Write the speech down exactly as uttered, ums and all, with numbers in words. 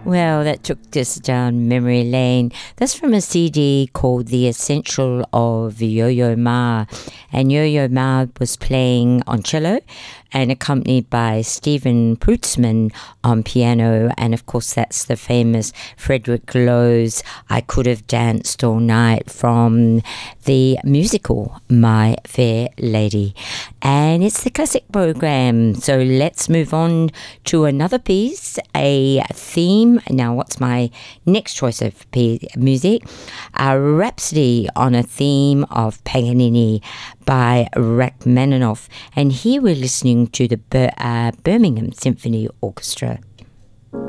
Well, that took us down memory lane. That's from a C D called The Essential of Yo-Yo Ma. And Yo-Yo Ma was playing on cello and accompanied by Stephen Prutzman on piano. And of course, that's the famous Frederick Lowe's I Could Have Danced All Night from the musical My Fair Lady. And it's the classic program. So let's move on to another piece, a theme. Now, what's my next choice of p- music? A Rhapsody on a Theme of Paganini by Rachmaninoff. And here we're listening to the Bir- uh, Birmingham Symphony Orchestra.